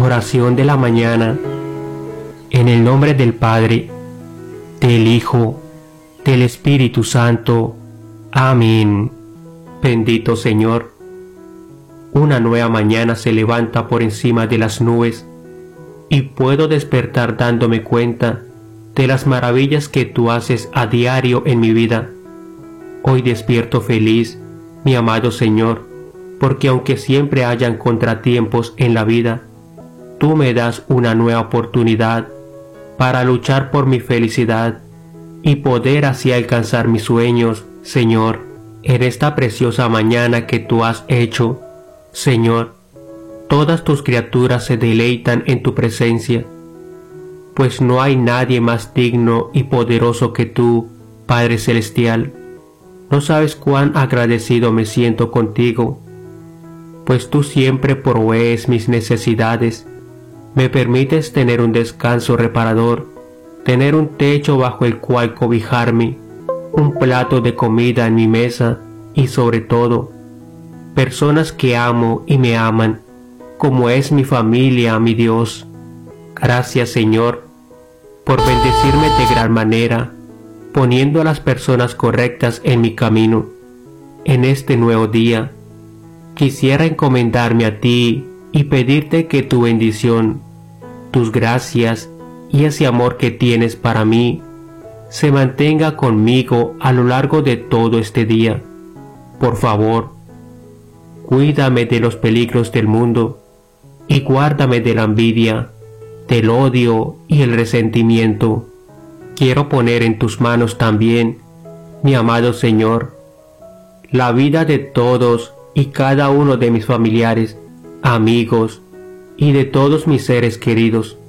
Oración de la mañana. En el nombre del Padre, del Hijo, del Espíritu Santo. Amén. Bendito Señor. Una nueva mañana se levanta por encima de las nubes y puedo despertar dándome cuenta de las maravillas que tú haces a diario en mi vida. Hoy despierto feliz, mi amado Señor, porque aunque siempre hayan contratiempos en la vida, tú me das una nueva oportunidad para luchar por mi felicidad y poder así alcanzar mis sueños, Señor, en esta preciosa mañana que tú has hecho. Señor, todas tus criaturas se deleitan en tu presencia, pues no hay nadie más digno y poderoso que tú, Padre Celestial. No sabes cuán agradecido me siento contigo, pues tú siempre provees mis necesidades, me permites tener un descanso reparador, tener un techo bajo el cual cobijarme, un plato de comida en mi mesa y sobre todo, personas que amo y me aman, como es mi familia, mi Dios. Gracias, Señor, por bendecirme de gran manera, poniendo a las personas correctas en mi camino. En este nuevo día, quisiera encomendarme a ti y pedirte que tu bendición, tus gracias y ese amor que tienes para mí se mantenga conmigo a lo largo de todo este día. Por favor, cuídame de los peligros del mundo y guárdame de la envidia, del odio y el resentimiento. Quiero poner en tus manos también, mi amado Señor, la vida de todos y cada uno de mis familiares, amigos y de todos mis seres queridos.